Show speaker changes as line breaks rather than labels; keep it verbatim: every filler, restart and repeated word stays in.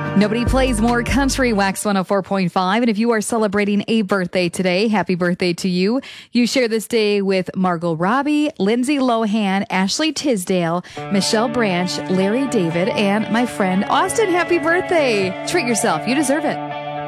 Nobody plays more country. Wax one oh four point five. And if you are celebrating a birthday today, happy birthday to you. You share this day with Margot Robbie, Lindsay Lohan, Ashley Tisdale, Michelle Branch, Larry David, and my friend Austin. Happy birthday. Treat yourself. You deserve it.